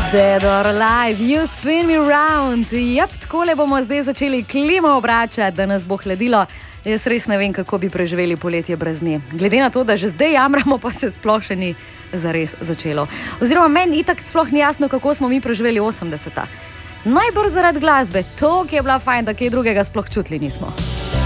Dead or Alive, You Spin Me Round. Jep, takole bomo zdaj začeli klimo obračati, da nas bo hladilo. Jaz res ne vem, kako bi preživeli poletje brez nje. Glede na to, da že zdaj jamramo, pa se sploh še ni zares začelo. Oziroma, meni itak sploh ni jasno, kako smo mi preživeli 80-ta. Najbolj zaradi glasbe, to, ki je bila fajn, da kaj drugega sploh čutili nismo.